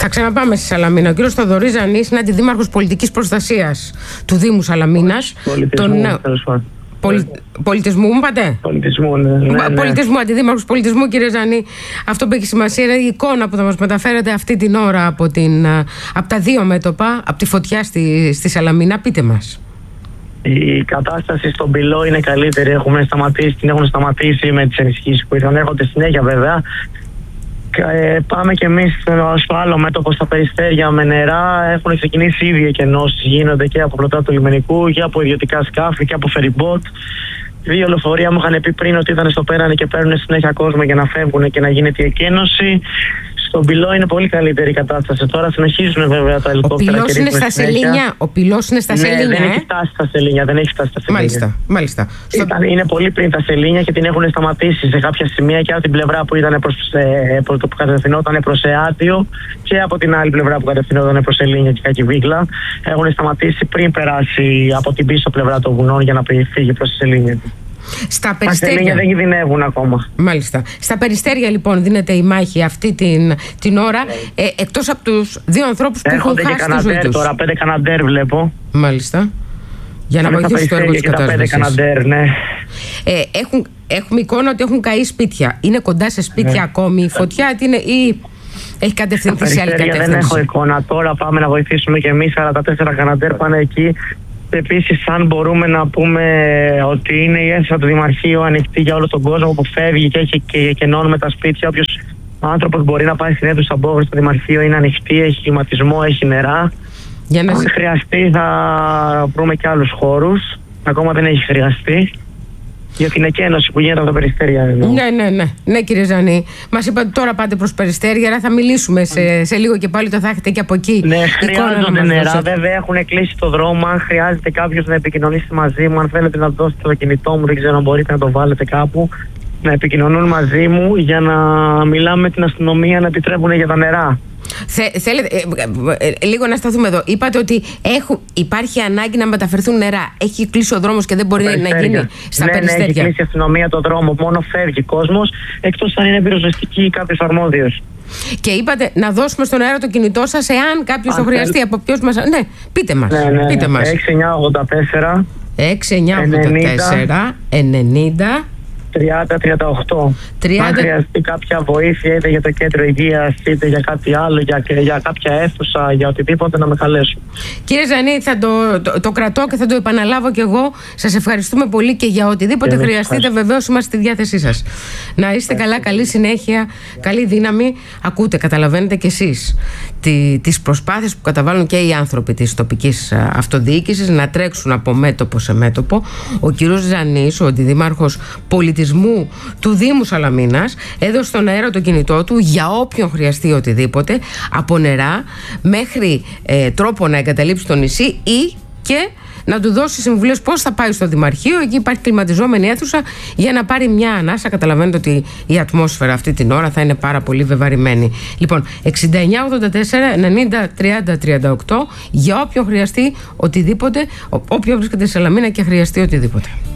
Θα ξαναπάμε στη Σαλαμίνα. Ο κύριος Θοδωρής Ζανής είναι αντιδήμαρχος πολιτικής προστασίας του Δήμου Σαλαμίνας. Πολιτισμού, μου είπατε. Πολιτισμού, ναι. Πολιτισμού, αντιδήμαρχος πολιτισμού, κύριε Ζανή. Αυτό που έχει σημασία είναι η εικόνα που θα μας μεταφέρετε αυτή την ώρα από τα δύο μέτωπα, από τη φωτιά στη Σαλαμίνα. Πείτε μας. Η κατάσταση στον Πυλό είναι καλύτερη. Την έχουν σταματήσει με τις ενισχύσεις που ήρθαν. Έρχονται συνέχεια βέβαια. Πάμε κι εμείς στο άλλο μέτωπο, στα Περιστέρια, με νερά. Έχουν ξεκινήσει ήδη εκενώσεις, γίνονται και από πλωτά του λιμενικού και από ιδιωτικά σκάφη και από φεριμπότ. Δύο λεωφορεία μου είχαν πει πριν ότι ήταν στο πέραν και παίρνουν συνέχεια κόσμο για να φεύγουν και να γίνεται η εκένωση. Στον Πυλό είναι πολύ καλύτερη η κατάσταση. Τώρα συνεχίζουν βέβαια τα ελικόπτερα. Ο Πυλός είναι στα Σελήνια. Ο Πυλός είναι στα Σελήνια. Δεν έχει φτάσει στα Σελήνια. Μάλιστα. Είναι πολύ πριν τα Σελήνια και την έχουν σταματήσει σε κάποια σημεία και από την πλευρά που ήταν που κατευθυνόταν προς Εάτιο και από την άλλη πλευρά που κατευθυνόταν προς Σελήνια και Κακιβίγλα. Έχουν σταματήσει πριν περάσει από την πίσω πλευρά των βουνών για να φύγει προς τη Σελήνια. Στα Περιστέρια δεν κινδυνεύουν ακόμα. Μάλιστα. Στα Περιστέρια λοιπόν δίνεται η μάχη αυτή την ώρα, εκτός από τους δύο ανθρώπους που έχουν χάσει τη ζωή τους. Τώρα 5 Καναντέρ βλέπω. Μάλιστα. Για να βοηθήσει το έργο της κατάστασης. 5 Καναντέρ, ναι. Έχουμε εικόνα ότι έχουν καεί σπίτια. Είναι κοντά σε σπίτια ακόμη η φωτιά ή έχει κατευθυνθεί σε άλλη κατεύθυνση? Δεν έχω εικόνα. Τώρα πάμε να βοηθήσουμε και εμείς, αλλά τα 4 Καναντέρ πάνε εκεί. Επίσης, αν μπορούμε να πούμε ότι είναι η αίθουσα του Δημαρχείου ανοιχτή για όλο τον κόσμο που φεύγει και έχει και κενώνουμε τα σπίτια. Όποιος άνθρωπος μπορεί να πάει στην αίθουσα Μπόβρου στο Δημαρχείο, είναι ανοιχτή, έχει κλιματισμό, έχει νερά. Αν χρειαστεί θα βρούμε και άλλους χώρους. Ακόμα δεν έχει χρειαστεί. Για την εκένωση που γίνεται από τα Περιστέρια. Ναι, κύριε Ζανή. Μας είπατε τώρα πάτε προς Περιστέρια, αλλά θα μιλήσουμε σε λίγο και πάλι, το θα έχετε και από εκεί. Ναι, χρειάζονται νερά. Βέβαια έχουν κλείσει το δρόμο. Αν χρειάζεται κάποιος να επικοινωνήσει μαζί μου, αν θέλετε να δώσετε το κινητό μου, δεν ξέρω αν μπορείτε να το βάλετε κάπου, να επικοινωνούν μαζί μου για να μιλάμε με την αστυνομία να επιτρέπουν για τα νερά. Θέλετε λίγο να σταθούμε εδώ. Είπατε ότι υπάρχει ανάγκη να μεταφερθούν νερά. Έχει κλείσει ο δρόμος και δεν μπορεί να γίνει στα Περιστέρια. Ναι, έχει κλείσει η αστυνομία το δρόμο. Μόνο φεύγει κόσμος, εκτός αν είναι πυροσβεστική ή κάποιος αρμόδιος. Και είπατε να δώσουμε στον αέρα το κινητό σας, εάν κάποιος το χρειαστεί. Από ποιος μας. Ναι, πείτε μας. Πείτε μας. 6984 90 30-38. Αν χρειαστεί κάποια βοήθεια, είτε για το κέντρο υγείας, είτε για κάτι άλλο, για κάποια αίθουσα, για οτιδήποτε, να με καλέσουν. Κύριε Ζανή, θα το κρατώ και θα το επαναλάβω κι εγώ. Σας ευχαριστούμε πολύ και για οτιδήποτε χρειαστείτε. Βεβαίως είμαστε στη διάθεσή σας. Να είστε καλά, καλή συνέχεια, καλή δύναμη. Ακούτε, καταλαβαίνετε κι εσείς τις προσπάθειες που καταβάλουν και οι άνθρωποι της τοπικής αυτοδιοίκησης να τρέξουν από μέτωπο σε μέτωπο. Ο κύριος Ζανής, ο αντιδήμαρχος πολιτισμού του Δήμου Σαλαμίνας, έδωσε στον αέρα το κινητό του για όποιον χρειαστεί οτιδήποτε, από νερά μέχρι τρόπο να εγκαταλείψει το νησί ή και να του δώσει συμβουλές πώς θα πάει στο Δημαρχείο. Εκεί υπάρχει κλιματιζόμενη αίθουσα για να πάρει μια ανάσα. Καταλαβαίνετε ότι η ατμόσφαιρα αυτή την ώρα θα είναι πάρα πολύ βεβαρημένη. Λοιπόν, 6984 90 30 38 για όποιον χρειαστεί οτιδήποτε, όποιον βρίσκεται σε Σαλαμίνα και χρειαστεί οτιδήποτε.